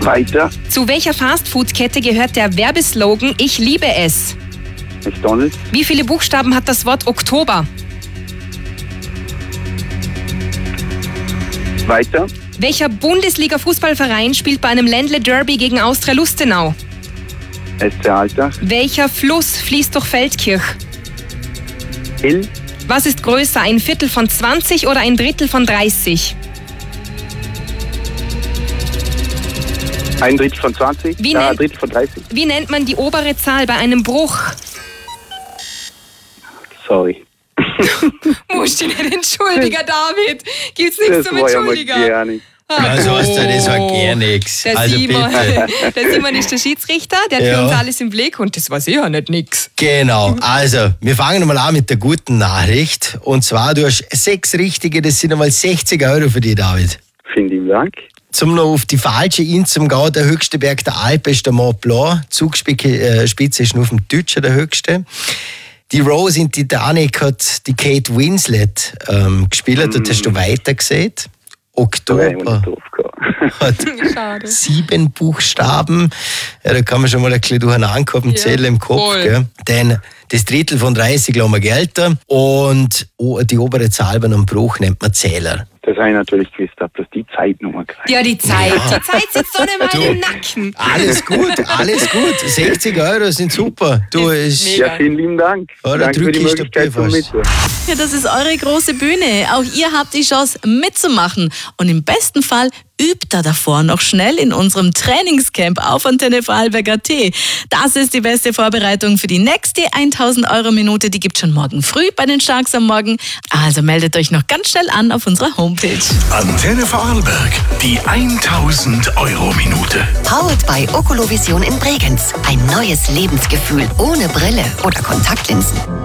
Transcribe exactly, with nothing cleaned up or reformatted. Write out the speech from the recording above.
Weiter. Zu welcher Fastfood-Kette gehört der Werbeslogan Ich liebe es? McDonald's. Wie viele Buchstaben hat das Wort Oktober? Weiter. Welcher Bundesliga-Fußballverein spielt bei einem Ländle-Derby gegen Austria Lustenau? S C Alter. Welcher Fluss fließt durch Feldkirch? Ill. Was ist größer, ein Viertel von zwanzig oder ein Drittel von dreißig? Ein Drittel von zwanzig. Wie Ja, ein nennt- Drittel von dreißig. Wie nennt man die obere Zahl bei einem Bruch? Sorry. Musst dich nicht entschuldigen, David. Gibt's nichts Das zum war ja mal Entschuldigen. gar nicht. Also, weißt du, das war gar nichts. Der, Also Simon, bitte. der Simon ist der Schiedsrichter, der hat Ja. für uns alles im Blick und das war sicher nicht nix. Genau, also wir fangen mal an mit der guten Nachricht. Und zwar, du hast sechs richtige, das sind einmal sechzig Euro für dich, David. Vielen lieben Dank. Zum noch auf die falsche Inzum gehen, der höchste Berg der Alpen ist der Mont Blanc. Zugspitze äh, Spitze ist nur auf dem Deutschen der höchste. Die Rose in Titanic hat die Kate Winslet ähm, gespielt, und hast du weiter gesehen. Da wäre ich Oktober nicht drauf gekommen. hat Schade. sieben Buchstaben. Ja, da kann man schon mal ein bisschen durcheinander kommen, Ja, Zählen im Kopf. voll. Gell? Denn das Drittel von dreißig lassen wir gelten und oh, die obere Zahl bei einem Bruch nennt man Zähler. Das habe ich natürlich gewusst, dass die Zeitnummer kriegt. Ja, die Zeit. Ja. Die Zeit sitzt so nicht mal im Nacken. Alles gut, alles gut. sechzig Euro sind super. Du, ist, mega. Ja, vielen lieben Dank. Ja, da Danke für die drück ich Möglichkeit dabei zum fast. Mitmachen. Ja, das ist eure große Bühne. Auch ihr habt die Chance mitzumachen. Und im besten Fall übt da davor noch schnell in unserem Trainingscamp auf Antenne Vorarlberg Punkt at. Das ist die beste Vorbereitung für die nächste tausend Euro Minute. Die gibt schon morgen früh bei den Sharks am Morgen. Also meldet euch noch ganz schnell an auf unserer Homepage. Antenne Vorarlberg, die tausend Euro Minute. Powered by Oculovision in Bregenz. Ein neues Lebensgefühl ohne Brille oder Kontaktlinsen.